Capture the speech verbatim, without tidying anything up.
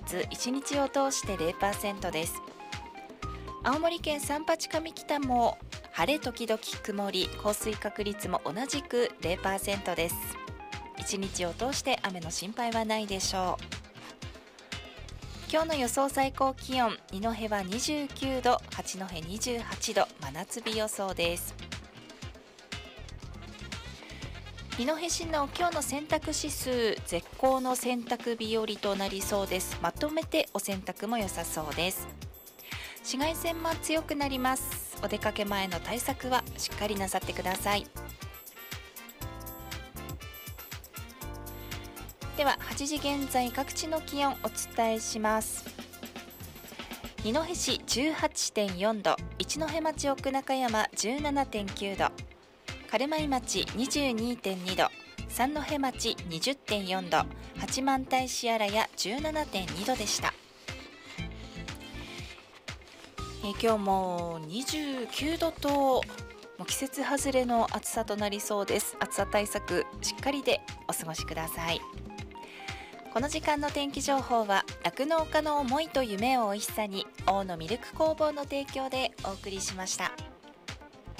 率いちにちを通して ゼロパーセント です。青森県三八上北も晴れ時々曇り、降水確率も同じく ゼロパーセント です。いちにちを通して雨の心配はないでしょう。今日の予想最高気温、二戸はにじゅうきゅうど、八戸にじゅうはちど、真夏日予想です。二戸市の今日の洗濯指数、絶好の洗濯日和となりそうです。まとめてお洗濯も良さそうです。紫外線も強くなります。お出かけ前の対策はしっかりなさってください。でははちじ現在各地の気温お伝えします。二戸市 じゅうはちてんよんど、一戸町奥中山 じゅうななてんきゅうど、軽米町 にじゅうにてんにど、三戸町 にじゅってんよんど、八幡平市荒谷 じゅうななてんにどでした。え今日もにじゅうきゅうどともう季節外れの暑さとなりそうです。暑さ対策しっかりでお過ごしください。この時間の天気情報は酪農家の思いと夢をおいしさに大野ミルク工房の提供でお送りしました。